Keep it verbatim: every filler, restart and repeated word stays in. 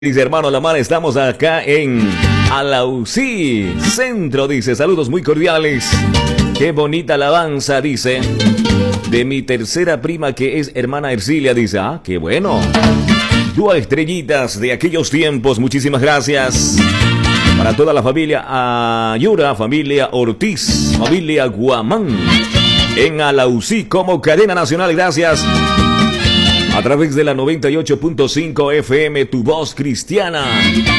Dice, hermano Lamar, estamos acá en Alausí Centro, dice, saludos muy cordiales. Qué bonita alabanza, dice, de mi tercera prima que es hermana Ercilia, dice, ah, qué bueno. Dúa estrellitas de aquellos tiempos, muchísimas gracias. Para toda la familia Ayura, familia Ortiz, familia Guamán, en Alausí como cadena nacional, gracias. A través de la noventa y ocho punto cinco F M, tu voz cristiana.